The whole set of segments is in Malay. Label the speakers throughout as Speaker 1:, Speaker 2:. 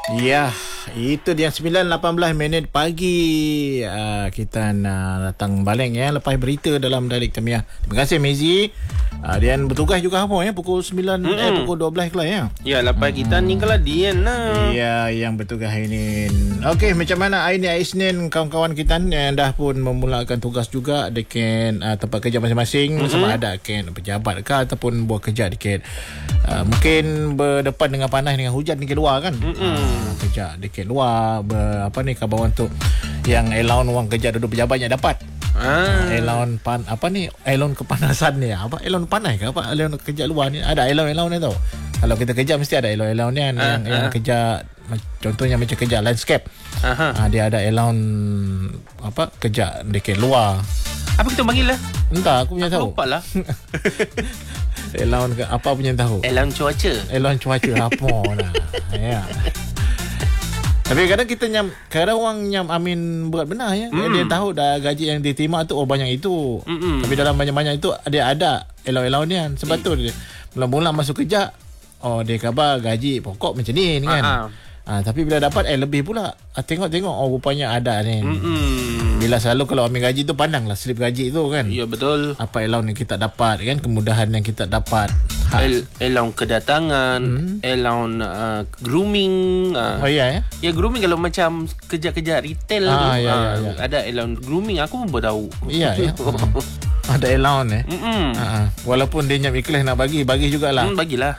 Speaker 1: Ya, itu dia 9.18 pagi. Kita nak datang balik ya lepas berita dalam Dialek Tamiah. Terima kasih Mezi. Dian bertugas juga apa ya pukul 9 pukul 12 kelas ya.
Speaker 2: Ya, lepas kita ni kalau Dian lah.
Speaker 1: Ya, yang bertugas hari ini. Okey, macam mana hari ni Isnin kawan-kawan kita yang dah pun memulakan tugas juga dekat tempat kerja masing-masing, sama ada dekat pejabat ke ataupun buat kerja dekat mungkin berdepan dengan panas dengan hujan dekat luar kan. Kerja dekat luar kawan tu yang allowance wang kerja duduk pejabatnya dapat. Allowance allowance kepanasan ni apa allowance panas ke apa allowance kerja luar ni ada allowance ni tau. Kalau kita kerja mesti ada allowance ni yang kerja contohnya macam kerja landscape. Dia ada allowance kerja dekat luar.
Speaker 2: Apa kita panggil lah?
Speaker 1: Entah, aku punya tahu.
Speaker 2: Lupa lah.
Speaker 1: Allowance apa punya tahu?
Speaker 2: Allowance cuaca.
Speaker 1: Allowance cuaca apa lah. Ya. Tapi kadang kita kadang orang amin berat benar ya. Dia tahu dah gaji yang diterima tu banyak itu. Tapi dalam banyak-banyak itu dia ada allowance ni kan. Sebab tu dia mula-mula masuk kerja dia khabar gaji pokok macam ni kan. Tapi bila dapat lebih pula. Tengok rupanya ada ni. Bila selalu kalau ambil gaji tu pandanglah slip gaji tu kan.
Speaker 2: Ya, betul.
Speaker 1: Apa allowance yang kita dapat kan, kemudahan yang kita dapat.
Speaker 2: Allowance kedatangan, allowance grooming.
Speaker 1: Ya.
Speaker 2: Ya, grooming kalau macam kerja-kerja retail tu.
Speaker 1: Ya.
Speaker 2: Ada allowance grooming, aku pun baru tahu.
Speaker 1: Ya. Ada allowance walaupun dia nyam ikhlas nak bagi jugalah.
Speaker 2: Bagilah.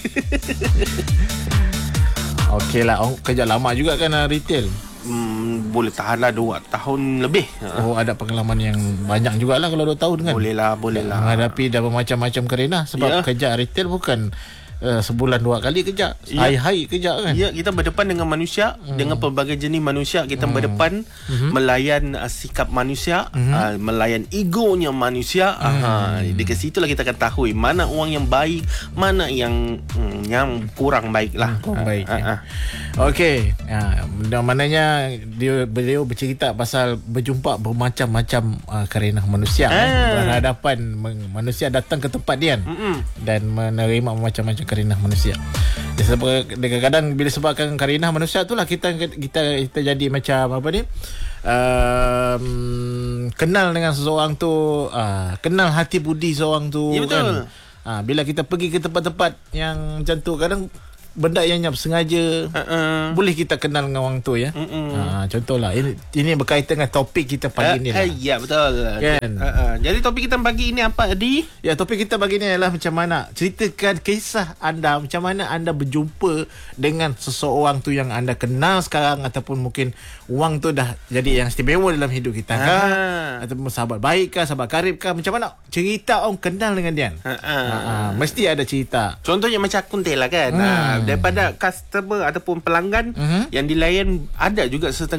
Speaker 1: Okey lah, kerja lama juga kan retail.
Speaker 2: Boleh tahan lah 2 tahun lebih.
Speaker 1: Ada pengalaman yang banyak jugalah kalau 2 tahun kan.
Speaker 2: Boleh lah.
Speaker 1: Menghadapi dah bermacam-macam kerana sebab kerja retail bukan sebulan 2 kali kerja. Hari-hari kerja kan.
Speaker 2: Ya, kita berdepan dengan manusia, dengan pelbagai jenis manusia. Kita berdepan melayan sikap manusia, melayan egonya manusia. Di situlah kita akan tahu mana orang yang baik, mana yang kurang baik lah.
Speaker 1: Kurang baik. Okey. Maknanya beliau bercerita pasal berjumpa bermacam-macam kerana manusia. Berhadapan manusia datang ke tempat dia dan menerima macam-macam karinah manusia. Kadang-kadang bila sebabkan karinah manusia itulah kita jadi macam kenal dengan seseorang tu, kenal hati budi seorang tu.
Speaker 2: Ya, betul.
Speaker 1: Kan. Bila kita pergi ke tempat-tempat yang macam tu, kadang benda yang sengaja boleh kita kenal dengan orang tu ya. Contohlah ini berkaitan dengan topik kita pagi ni lah.
Speaker 2: Ya, betul kan? Jadi topik kita pagi ini apa, Adi?
Speaker 1: Ya, topik kita pagi ni adalah macam mana ceritakan kisah anda, macam mana anda berjumpa dengan seseorang tu yang anda kenal sekarang, ataupun mungkin orang tu dah jadi yang istimewa dalam hidup kita ataupun sahabat baik kah, sahabat karib kah, macam mana cerita orang kenal dengan dia. Mesti ada cerita.
Speaker 2: Contohnya macam akun lah kan. Daripada customer ataupun pelanggan yang dilayan, ada juga setengah